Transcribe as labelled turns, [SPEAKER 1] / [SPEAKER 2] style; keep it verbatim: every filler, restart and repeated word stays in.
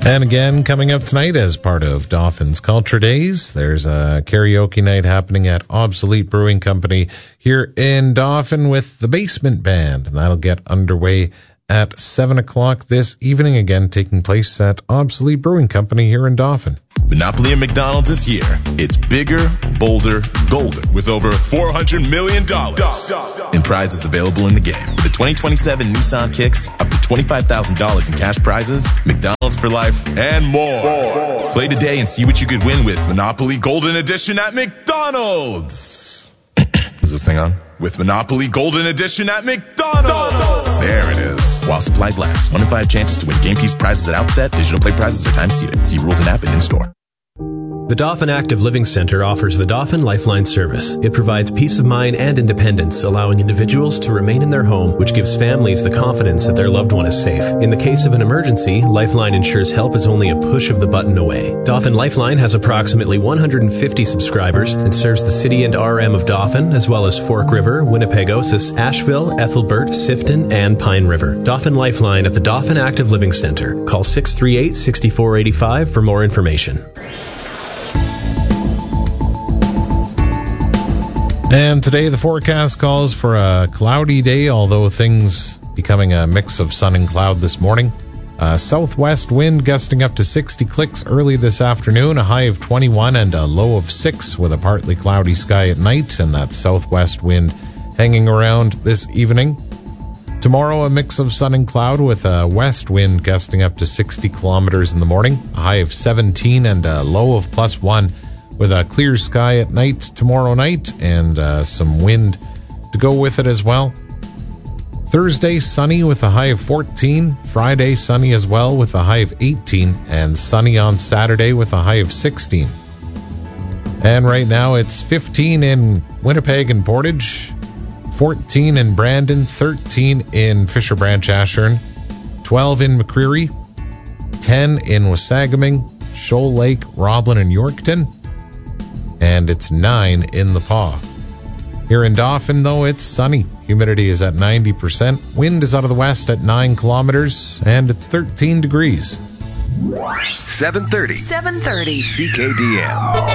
[SPEAKER 1] And again, coming up tonight as part of Doffin's Culture Days, there's a karaoke night happening at Obsolete Brewing Company here in Dauphin with the Basement Band. And that'll get underway at seven o'clock this evening, again taking place at Obsolete Brewing Company here in Dauphin.
[SPEAKER 2] Monopoly at McDonald's is here. It's bigger, bolder, golder with over four hundred million dollars in prizes available in the game. With the twenty twenty-seven Nissan Kicks, up to twenty-five thousand dollars in cash prizes, McDonald's for life, and more. Play today and see what you could win with Monopoly Golden Edition at McDonald's. Is this thing on? With Monopoly Golden Edition at McDonald's. There it is. While supplies last. One in five chances to win game piece prizes at outset. Digital play prizes are time seated. See rules and app and in-store.
[SPEAKER 3] The Dauphin Active Living Center offers the Dauphin Lifeline service. It provides peace of mind and independence, allowing individuals to remain in their home, which gives families the confidence that their loved one is safe. In the case of an emergency, Lifeline ensures help is only a push of the button away. Dauphin Lifeline has approximately one hundred fifty subscribers and serves the city and R M of Dauphin, as well as Fork River, Winnipegosis, Asheville, Ethelbert, Sifton, and Pine River. Dauphin Lifeline at the Dauphin Active Living Center. Call six three eight, six four eight five for more information.
[SPEAKER 1] And today the forecast calls for a cloudy day, although things becoming a mix of sun and cloud this morning. Uh, southwest wind gusting up to sixty clicks early this afternoon, a high of twenty-one and a low of six with a partly cloudy sky at night, and that southwest wind hanging around this evening. Tomorrow a mix of sun and cloud with a west wind gusting up to sixty kilometers in the morning, a high of seventeen and a low of plus one. With a clear sky at night tomorrow night and uh, some wind to go with it as well. Thursday, sunny with a high of fourteen. Friday, sunny as well with a high of eighteen. And sunny on Saturday with a high of sixteen. And right now it's fifteen in Winnipeg and Portage, fourteen in Brandon, thirteen in Fisher Branch Ashern, twelve in McCreary, ten in Wasagaming, Shoal Lake, Roblin, and Yorkton. And it's nine in the Paw. Here in Dauphin, though, it's sunny. Humidity is at ninety percent. Wind is out of the west at nine kilometers, and it's thirteen degrees.
[SPEAKER 4] seven thirty. seven thirty. C K D M.